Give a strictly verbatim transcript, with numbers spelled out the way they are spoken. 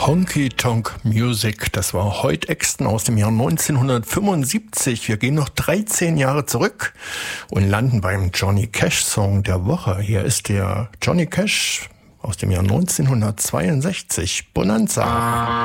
Honky Tonk Music, das war Hoyt Axton aus dem Jahr neunzehnhundertfünfundsiebzig. Wir gehen noch dreizehn Jahre zurück und landen beim Johnny Cash Song der Woche. Hier ist der Johnny Cash aus dem Jahr neunzehnhundertzweiundsechzig, Bonanza.